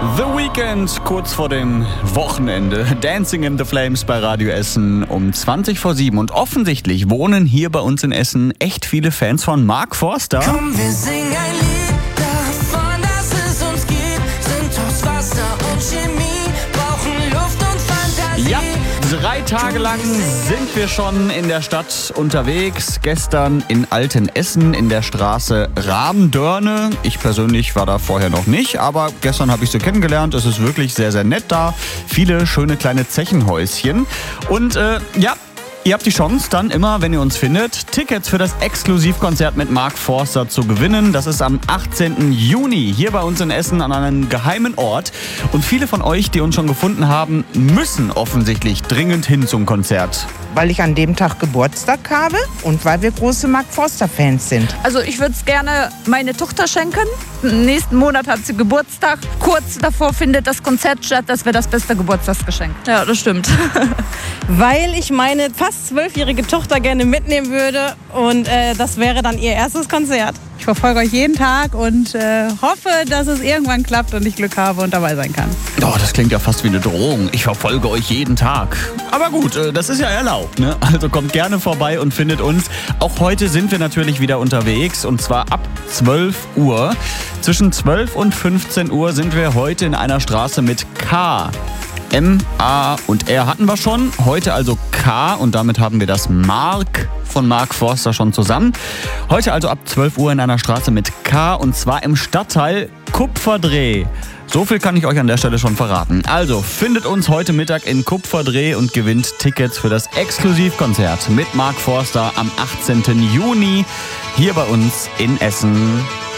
The Weeknd, kurz vor dem Wochenende. Dancing in the Flames bei Radio Essen um 7:20. Und offensichtlich wohnen hier bei uns in Essen echt viele Fans von Mark Forster. Komm, wir singen ein Lied davon, dass es uns gibt. Sind aus Wasser und Chemie, brauchen Luft und Fantasie. Ja, 3 Tage lang sind wir schon in der Stadt unterwegs. Gestern in Altenessen in der Straße Rabendörne. Ich persönlich war da vorher noch nicht, aber gestern habe ich sie kennengelernt. Es ist wirklich sehr, sehr nett da. Viele schöne kleine Zechenhäuschen. Und ihr habt die Chance dann immer, wenn ihr uns findet, Tickets für das Exklusivkonzert mit Mark Forster zu gewinnen. Das ist am 18. Juni hier bei uns in Essen an einem geheimen Ort. Und viele von euch, die uns schon gefunden haben, müssen offensichtlich dringend hin zum Konzert. Weil ich an dem Tag Geburtstag habe und weil wir große Mark Forster-Fans sind. Also ich würde es gerne meine Tochter schenken. Nächsten Monat hat sie Geburtstag. Kurz davor findet das Konzert statt. Das wäre das beste Geburtstagsgeschenk. Ja, das stimmt. Weil ich meine fast 12-jährige Tochter gerne mitnehmen würde und das wäre dann ihr erstes Konzert. Ich verfolge euch jeden Tag und hoffe, dass es irgendwann klappt und ich Glück habe und dabei sein kann. Oh, das klingt ja fast wie eine Drohung. Ich verfolge euch jeden Tag. Aber gut, das ist ja erlaubt, ne? Also kommt gerne vorbei und findet uns. Auch heute sind wir natürlich wieder unterwegs und zwar ab 12 Uhr. Zwischen 12 und 15 Uhr sind wir heute in einer Straße mit K. M, A und R hatten wir schon. Heute also K und damit haben wir das Mark von Mark Forster schon zusammen. Heute also ab 12 Uhr in einer Straße mit K und zwar im Stadtteil Kupferdreh. So viel kann ich euch an der Stelle schon verraten. Also findet uns heute Mittag in Kupferdreh und gewinnt Tickets für das Exklusivkonzert mit Mark Forster am 18. Juni hier bei uns in Essen.